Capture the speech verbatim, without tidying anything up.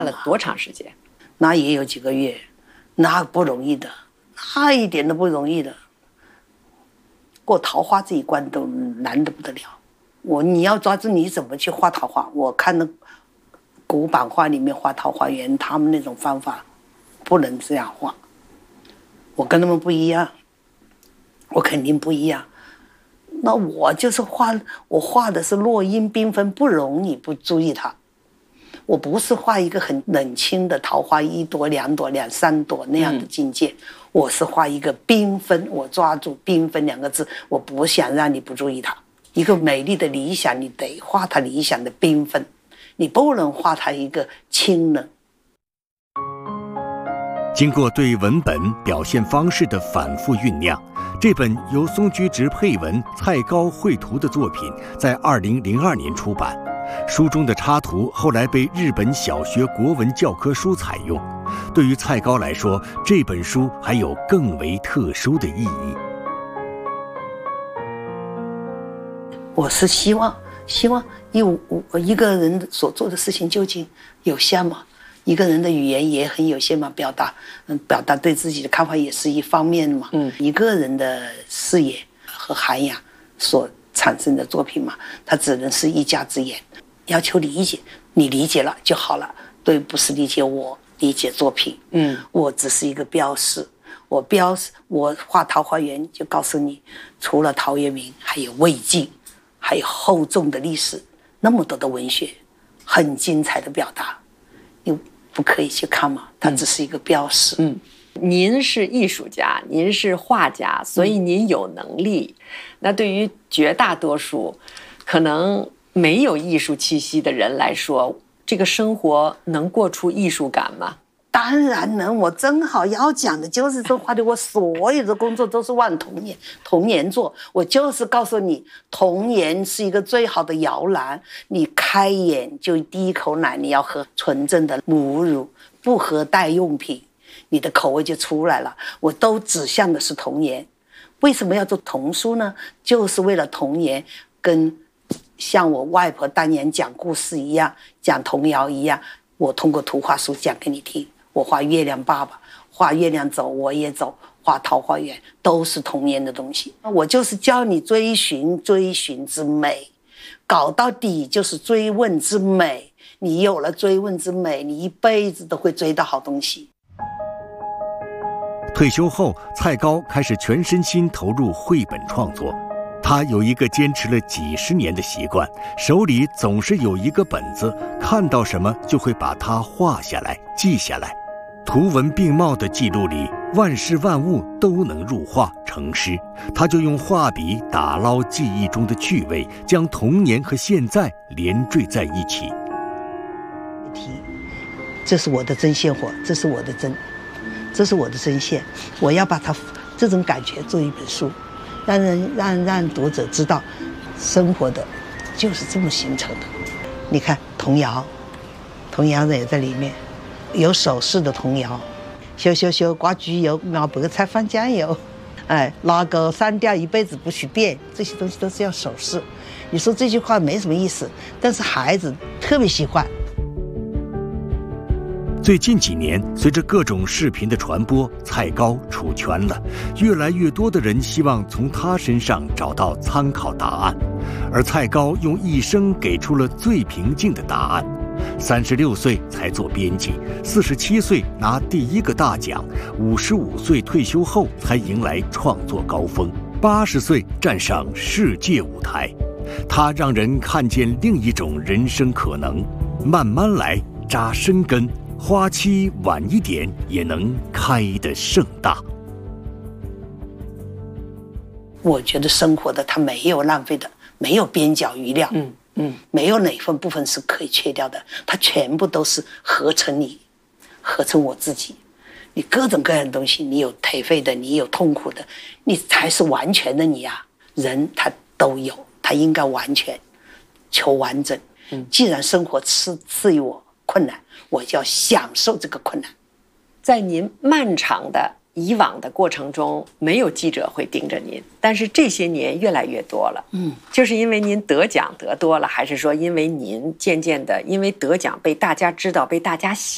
了多长时间？ 那也有几个月，那不容易的，那一点都不容易的。过桃花这一关都难得不得了。我你要抓住你怎么去画桃花？我看那古版画里面画桃花源，他们那种方法不能这样画。我跟他们不一样，我肯定不一样。那我就是画，我画的是落英缤纷，不容你不注意它。我不是画一个很冷清的桃花，一朵两朵两三朵那样的境界，嗯、我是画一个缤纷，我抓住缤纷两个字，我不想让你不注意它。一个美丽的理想，你得画它理想的缤纷，你不能画它一个清冷。 经过对文本表现方式的反复酝酿，这本由松居直配文、蔡高绘图的作品在二零零二年出版。书中的插图后来被日本小学国文教科书采用。对于蔡高来说，这本书还有更为特殊的意义。 我是希望，希望一一个人所做的事情究竟有限吗？一个人的语言也很有限嘛，表达，嗯，表达对自己的看法也是一方面嘛。嗯，一个人的视野和涵养所产生的作品嘛，它只能是一家之言。要求理解，你理解了就好了。对，不是理解我，理解作品。嗯，我只是一个标示，我标示，我画桃花源就告诉你，除了陶渊明，还有魏晋，还有厚重的历史，那么多的文学，很精彩的表达，你不可以去看吗？它只是一个标示。 嗯，您是艺术家，您是画家，所以您有能力。嗯、那对于绝大多数可能没有艺术气息的人来说，这个生活能过出艺术感吗？ 当然能，我正好要讲的就是这话题。我所有的工作都是往童年童年做，我就是告诉你，童年是一个最好的摇篮。你开眼就第一口奶，你要喝纯正的母乳，不喝代用品，你的口味就出来了。我都指向的是童年。为什么要做童书呢？就是为了童年，跟像我外婆当年讲故事一样，讲童谣一样，我通过图画书讲给你听。我画月亮爸爸，画月亮走我也走，画桃花源，都是童年的东西。我就是教你追寻追寻之美，搞到底就是追问之美。你有了追问之美，你一辈子都会追到好东西。 退休后，蔡高开始全身心投入绘本创作。他有一个坚持了几十年的习惯，手里总是有一个本子，看到什么就会把它画下来、记下来。图文并茂的记录里，万事万物都能入画成诗。他就用画笔打捞记忆中的趣味，将童年和现在连缀在一起。 这是我的针线活，这是我的针，这是我的针线，我要把它这种感觉做一本书。让人让让读者知道，生活的就是这么形成的。你看童谣，童谣也在里面，有手势的童谣，羞羞羞刮焗油，描白菜放酱油，哎，拉个三调一辈子不许变，这些东西都是要手势。你说这句话没什么意思，但是孩子特别喜欢。 最近几年，随着各种视频的传播，蔡高出圈了，越来越多的人希望从他身上找到参考答案，而蔡高用一生给出了最平静的答案。三十六岁才做编辑，四十七岁拿第一个大奖，五十五岁退休后才迎来创作高峰，八十岁站上世界舞台。他让人看见另一种人生可能，慢慢来，扎深根。花期晚一点也能开得盛大。 我觉得生活的它没有浪费的，没有边角余料，嗯嗯，没有哪份部分是可以切掉的，它全部都是合成你，合成我自己。你各种各样的东西，你有颓废的，你有痛苦的，你才是完全的你啊！人他都有，他应该完全，求完整。嗯，既然生活赐赐予我困难，我就要享受这个困难。 在您漫长的以往的过程中，没有记者会盯着您，但是这些年越来越多了。嗯，就是因为您得奖得多了，还是说因为您渐渐的因为得奖被大家知道，被大家喜